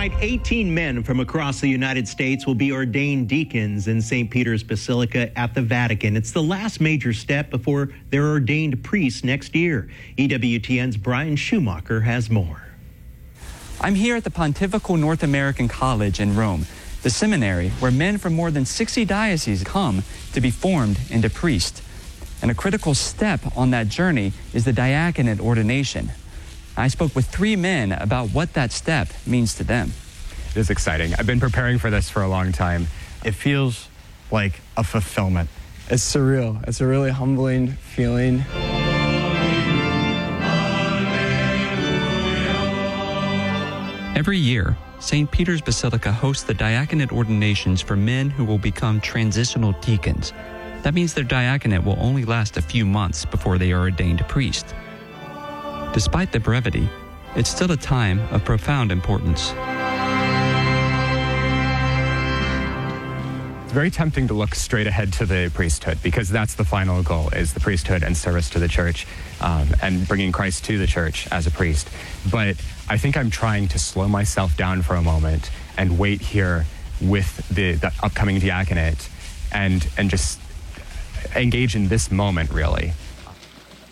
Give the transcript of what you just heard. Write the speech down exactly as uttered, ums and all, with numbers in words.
Tonight, eighteen men from across the United States will be ordained deacons in Saint Peter's Basilica at the Vatican. It's the last major step before they're ordained priests next year. E W T N's Brian Schumacher has more. I'm here at the Pontifical North American College in Rome, the seminary where men from more than sixty dioceses come to be formed into priests. And a critical step on that journey is the diaconate ordination. I spoke with three men about what that step means to them. It is exciting. I've been preparing for this for a long time. It feels like a fulfillment. It's surreal. It's a really humbling feeling. Every year, Saint Peter's Basilica hosts the diaconate ordinations for men who will become transitional deacons. That means their diaconate will only last a few months before they are ordained a priest. Despite the brevity, it's still a time of profound importance. It's very tempting to look straight ahead to the priesthood because that's the final goal, is the priesthood and service to the church um, and bringing Christ to the church as a priest. But I think I'm trying to slow myself down for a moment and wait here with the, the upcoming diaconate and, and just engage in this moment, really.